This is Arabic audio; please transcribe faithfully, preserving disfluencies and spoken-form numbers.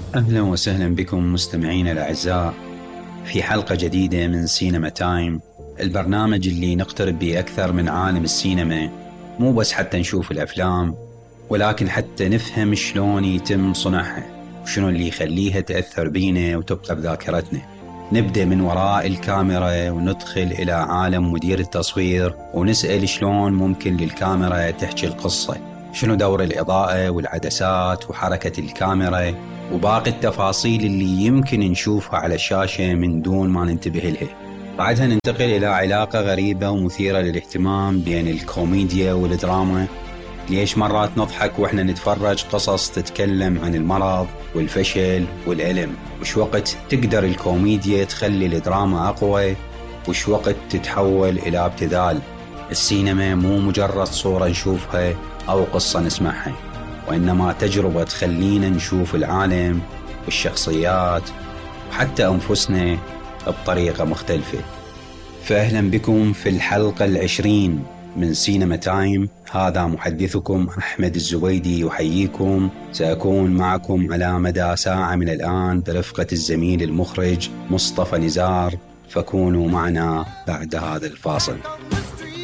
أهلا وسهلا بكم مستمعينا الأعزاء في حلقة جديدة من سينما تايم، البرنامج اللي نقترب به أكثر من عالم السينما، مو بس حتى نشوف الأفلام ولكن حتى نفهم شلون يتم صنعها وشنو اللي يخليها تأثر بينا وتبقى بذاكرتنا. نبدأ من وراء الكاميرا وندخل إلى عالم مدير التصوير ونسأل شلون ممكن للكاميرا تحكي القصة، شنو دور الإضاءة والعدسات وحركة الكاميرا وباقي التفاصيل اللي يمكن نشوفها على الشاشة من دون ما ننتبه لها. بعدها ننتقل إلى علاقة غريبة ومثيرة للاهتمام بين الكوميديا والدراما. ليش مرات نضحك وإحنا نتفرج قصص تتكلم عن المرض والفشل والألم، وش وقت تقدر الكوميديا تخلي الدراما أقوى، وش وقت تتحول إلى ابتذال. السينما مو مجرد صورة نشوفها أو قصة نسمعها، وإنما تجربة تخلينا نشوف العالم والشخصيات وحتى أنفسنا بطريقة مختلفة. فأهلا بكم في الحلقة العشرين من سينما تايم. هذا محدثكم أحمد الزبيدي يحييكم. سأكون معكم على مدى ساعة من الآن برفقة الزميل المخرج مصطفى نزار، فكونوا معنا بعد هذا الفاصل.